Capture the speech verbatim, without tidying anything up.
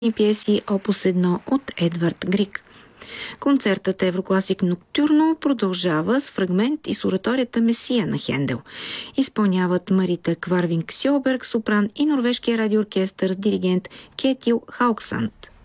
пиеси опус едно от Едвард Григ. Концертът Еврокласик Ноктюрно продължава с фрагмент из ораторията Месия на Хендел. Изпълняват Марита Кварвинг Сьоберг, сопран, и Норвежкия радиооркестър с диригент Кетил Хауксанд.